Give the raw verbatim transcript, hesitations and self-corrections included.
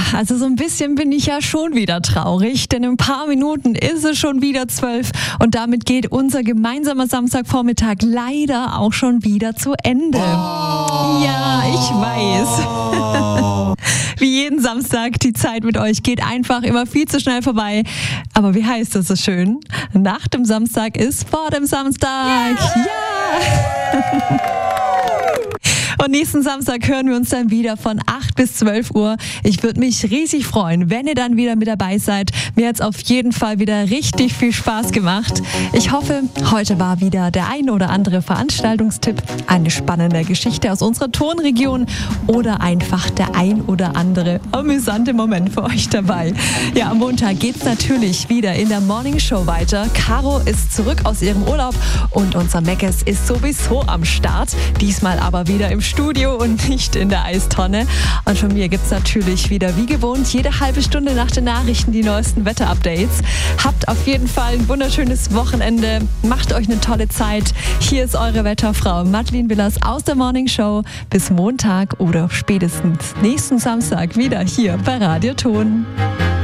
also so ein bisschen bin ich ja schon wieder traurig, denn in ein paar Minuten ist es schon wieder zwölf und damit geht unser gemeinsamer Samstagvormittag leider auch schon wieder zu Ende. Oh. Ja, ich weiß. Wie jeden Samstag, die Zeit mit euch geht einfach immer viel zu schnell vorbei. Aber wie heißt das so schön? Nach dem Samstag ist vor dem Samstag. Ja! Ja. Und nächsten Samstag hören wir uns dann wieder von acht bis zwölf Uhr. Ich würde mich riesig freuen, wenn ihr dann wieder mit dabei seid. Mir hat es auf jeden Fall wieder richtig viel Spaß gemacht. Ich hoffe, heute war wieder der ein oder andere Veranstaltungstipp, eine spannende Geschichte aus unserer Tonregion oder einfach der ein oder andere amüsante Moment für euch dabei. Ja, am Montag geht's natürlich wieder in der Morning Show weiter. Caro ist zurück aus ihrem Urlaub und unser Meckes ist sowieso am Start. Diesmal aber wieder im Studio und nicht in der Eistonne. Und von mir gibt es natürlich wieder wie gewohnt jede halbe Stunde nach den Nachrichten die neuesten Wetterupdates. Habt auf jeden Fall ein wunderschönes Wochenende. Macht euch eine tolle Zeit. Hier ist eure Wetterfrau Madeleine Willers aus der Morning Show. Bis Montag oder spätestens nächsten Samstag wieder hier bei Radio Ton.